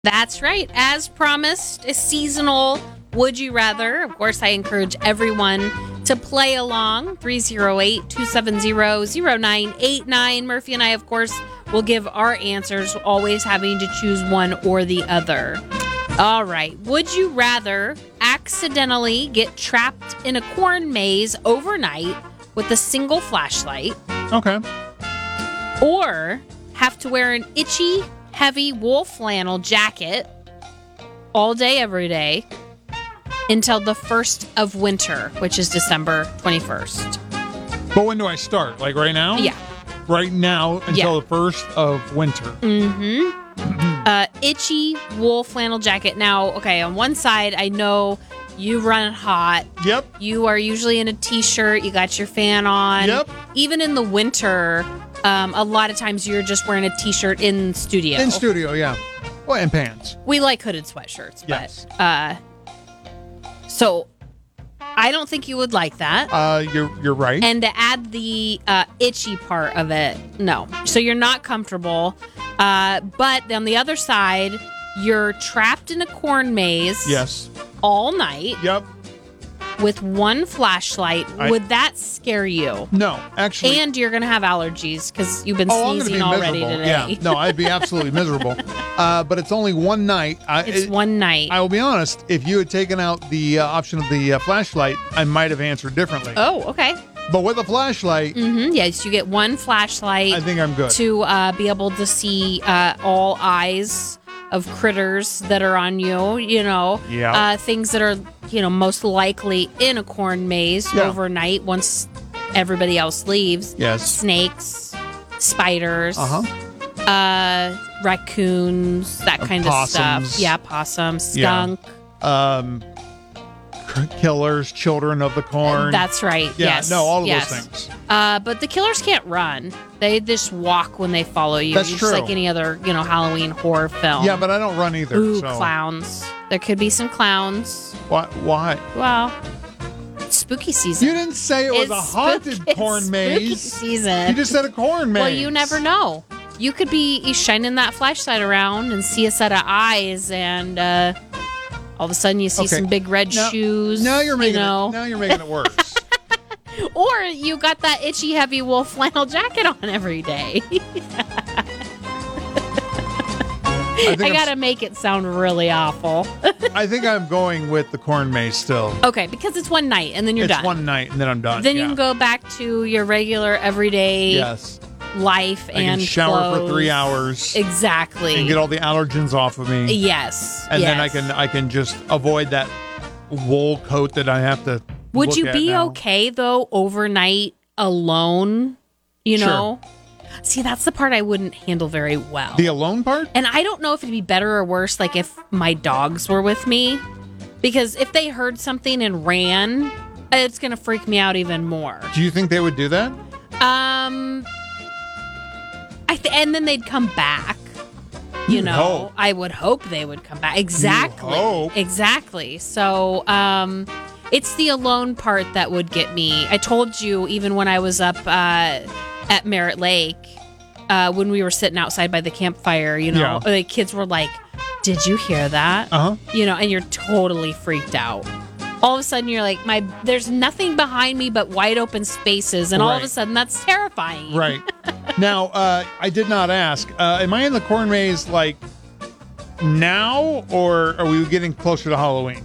That's right. As promised, a seasonal Would You Rather. Of course, I encourage everyone to play along. 308-270-0989. Murphy and I, of course, will give our answers, always having to choose one or the other. All right. Would you rather accidentally get trapped in a corn maze overnight with a single flashlight? Okay. Or have to wear an itchy, heavy wool flannel jacket all day, every day, until the 1st of winter, which is December 21st. But when do I start? Like right now? Yeah. Right now until the 1st of winter. Mm-hmm. Itchy wool flannel jacket. Now, okay, on one side, I know you run hot. Yep. You are usually in a t-shirt. You got your fan on. Yep. Even in the winter, a lot of times you're just wearing a t-shirt in studio. In studio, yeah. Well, and pants. We like hooded sweatshirts, Yes. but so I don't think you would like that. You're right. And to add the itchy part of it, no. So you're not comfortable. But on the other side, you're trapped in a corn maze. Yes. All night. Yep. With one flashlight. Would that scare you? No, actually. And you're going to have allergies because you've been sneezing already today. Yeah. No, I'd be absolutely miserable. But it's only one night. It's one night. I will be honest. If you had taken out the option of the flashlight, I might have answered differently. Oh, okay. But with a flashlight, yes, you get one flashlight. I think I'm good. To be able to see all eyes of critters that are on you, things that are, most likely in a corn maze overnight once everybody else leaves. Yes. Snakes, spiders, raccoons, that kind of stuff. Yeah, possums, skunk. Yeah. Killers, children of the corn. That's right. Yeah, yes. no, all of those things. But the killers can't run. They just walk when they follow you. That's just true. like any other, Halloween horror film. Yeah, but I don't run either. Ooh, so. clowns. There could be some clowns. Why? Well, it's spooky season. You didn't say it was a haunted corn maze. Spooky season. You just said a corn maze. Well, you never know. You could be shining that flashlight around and see a set of eyes, and all of a sudden you see some big red shoes. Now you're making it worse. Or you got that itchy, heavy wool flannel jacket on every day. I gotta make it sound really awful. I think I'm going with the corn maze still. Okay, because it's one night and then you're done. It's one night and then I'm done. Then you can go back to your regular, everyday life and shower clothes. for 3 hours. Exactly. And get all the allergens off of me. Yes. And then I can just avoid that wool coat that I have to. Would you be now. okay though overnight alone? Sure. See, that's the part I wouldn't handle very well. The alone part? And I don't know if it'd be better or worse, like if my dogs were with me, because if they heard something and ran, it's gonna freak me out even more. Do you think they would do that? And then they'd come back. Hope. I would hope they would come back. Exactly. Hope. Exactly. So, it's the alone part that would get me. I told you, even when I was up at Merritt Lake, when we were sitting outside by the campfire, the kids were like, "Did you hear that?" And you're totally freaked out. All of a sudden, you're like, there's nothing behind me but wide open spaces, and all of a sudden, that's terrifying. Right. Now, I did not ask. Am I in the corn maze like now, or are we getting closer to Halloween?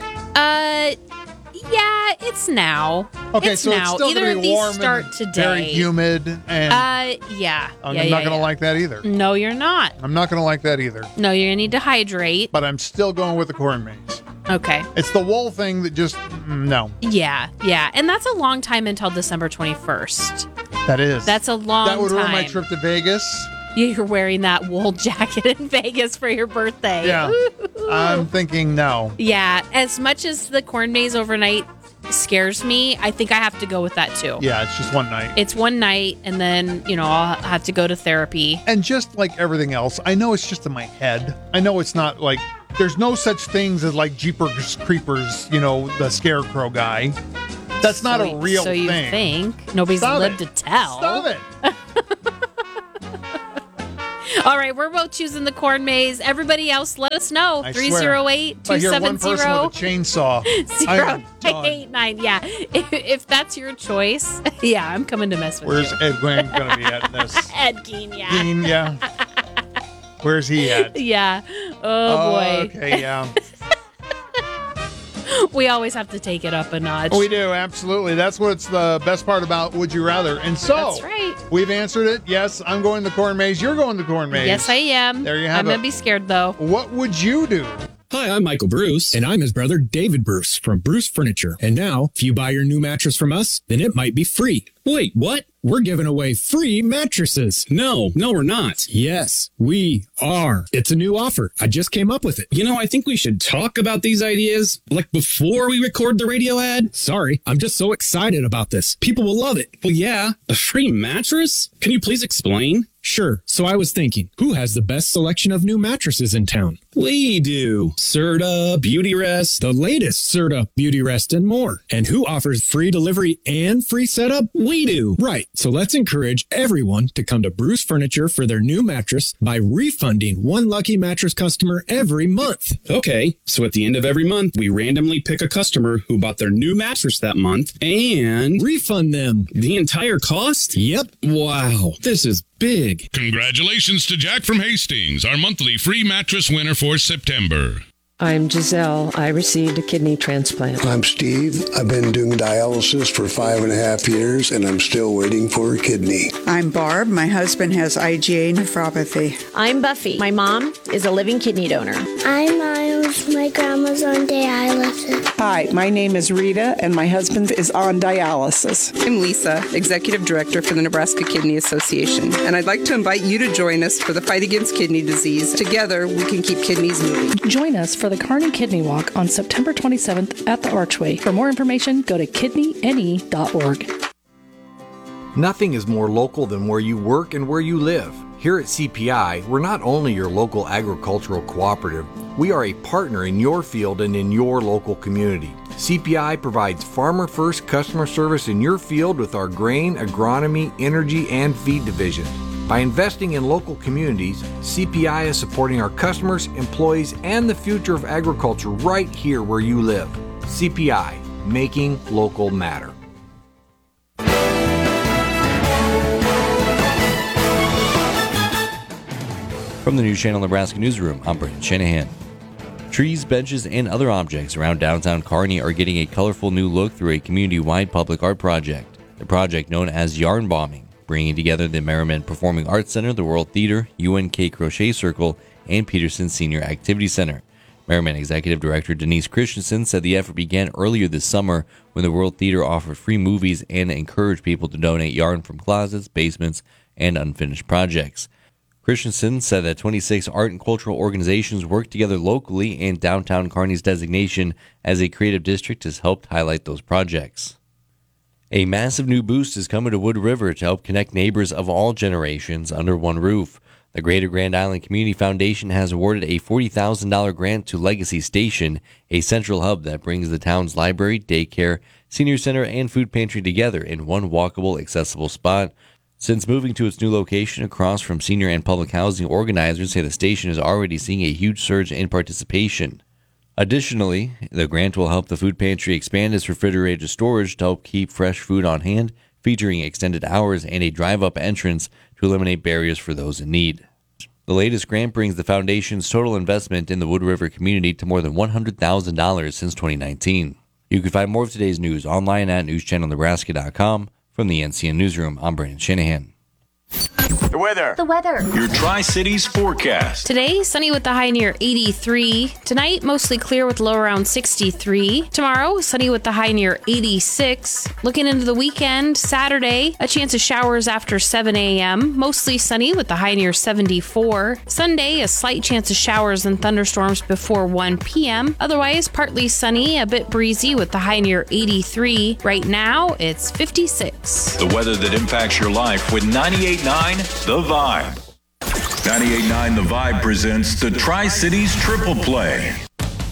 Yeah, it's now. Okay, it's so now. it's still Either gonna of be these warm start and today. very humid, and yeah. I'm not going to like that either. No, you're not. I'm not going to like that either. No, you're going to need to hydrate. But I'm still going with the corn maze. Okay. It's the wool thing that just no. Yeah, and that's a long time until December 21st. That is. That's a long time. That would ruin my trip to Vegas. You're wearing that wool jacket in Vegas for your birthday. Yeah. I'm thinking no. Yeah, as much as the corn maze overnight scares me, I think I have to go with that too. Yeah, it's just one night. It's one night, and then, I'll have to go to therapy. And just like everything else, I know it's just in my head. I know it's not like, there's no such things as like Jeepers Creepers, the scarecrow guy. That's not a real thing. So you think? Nobody's lived to tell. Stop it. All right, we're both choosing the corn maze. Everybody else, let us know. 308-270. I hear one person with a chainsaw. 0889. Yeah, if that's your choice, yeah, I'm coming to mess with Where's you. Ed Gwynn going to be at this? Ed Gein, yeah. Gein, yeah. Where's he at? Yeah. Oh, boy. Okay, yeah. We always have to take it up a notch. We do, absolutely. That's what's the best part about Would You Rather. And so, That's right. We've answered it. Yes, I'm going the corn maze. You're going the corn maze. Yes, I am. There you have I'm it. going to be scared, though. What would you do? Hi, I'm Michael Bruce. And I'm his brother, David Bruce, from Bruce Furniture. And now, if you buy your new mattress from us, then it might be free. Wait, what? We're giving away free mattresses. No, we're not. Yes, we are. It's a new offer. I just came up with it. You know, I think we should talk about these ideas, like before we record the radio ad. Sorry, I'm just so excited about this. People will love it. Well, yeah, a free mattress? Can you please explain? Sure. So I was thinking, who has the best selection of new mattresses in town? We do. Serta, Beautyrest, the latest Serta, Beautyrest, and more. And who offers free delivery and free setup? We do. Right. So let's encourage everyone to come to Bruce Furniture for their new mattress by refunding one lucky mattress customer every month. Okay. So at the end of every month, we randomly pick a customer who bought their new mattress that month and refund them the entire cost? Yep. Wow. This is big. Congratulations to Jack from Hastings, our monthly free mattress winner for September. I'm Giselle. I received a kidney transplant. I'm Steve. I've been doing dialysis for 5.5 years, and I'm still waiting for a kidney. I'm Barb. My husband has IgA nephropathy. I'm Buffy. My mom is a living kidney donor. I'm Miles. My grandma's on dialysis. Hi, my name is Rita, and my husband is on dialysis. I'm Lisa, Executive Director for the Nebraska Kidney Association, and I'd like to invite you to join us for the fight against kidney disease. Together, we can keep kidneys moving. Join us for the Kearney Kidney Walk on September 27th at the Archway. For more information, go to kidneyne.org. Nothing is more local than where you work and where you live. Here at CPI, we're not only your local agricultural cooperative, we are a partner in your field and in your local community. CPI provides farmer-first customer service in your field with our grain, agronomy, energy, and feed divisions. By investing in local communities, CPI is supporting our customers, employees, and the future of agriculture right here where you live. CPI, making local matter. From the News Channel Nebraska Newsroom, I'm Brandon Shanahan. Trees, benches, and other objects around downtown Kearney are getting a colorful new look through a community-wide public art project. The project, known as Yarn Bombing, bringing together the Merriman Performing Arts Center, the World Theater, UNK Crochet Circle, and Peterson Senior Activity Center. Merriman Executive Director Denise Christensen said the effort began earlier this summer when the World Theater offered free movies and encouraged people to donate yarn from closets, basements, and unfinished projects. Christensen said that 26 art and cultural organizations work together locally, and downtown Kearney's designation as a creative district has helped highlight those projects. A massive new boost is coming to Wood River to help connect neighbors of all generations under one roof. The Greater Grand Island Community Foundation has awarded a $40,000 grant to Legacy Station, a central hub that brings the town's library, daycare, senior center, and food pantry together in one walkable, accessible spot. Since moving to its new location across from senior and public housing, organizers say the station is already seeing a huge surge in participation. Additionally, the grant will help the food pantry expand its refrigerated storage to help keep fresh food on hand, featuring extended hours and a drive-up entrance to eliminate barriers for those in need. The latest grant brings the foundation's total investment in the Wood River community to more than $100,000 since 2019. You can find more of today's news online at newschannelnebraska.com. From the NCN Newsroom, I'm Brandon Shanahan. The weather. Your Tri-Cities forecast. Today, sunny with the high near 83. Tonight, mostly clear with low around 63. Tomorrow, sunny with the high near 86. Looking into the weekend, Saturday, a chance of showers after 7 a.m. Mostly sunny with the high near 74. Sunday, a slight chance of showers and thunderstorms before 1 p.m. Otherwise, partly sunny, a bit breezy with the high near 83. Right now, it's 56. The weather that impacts your life with 98.9 The Vibe. 98.9 The Vibe presents the Tri-Cities Triple Play.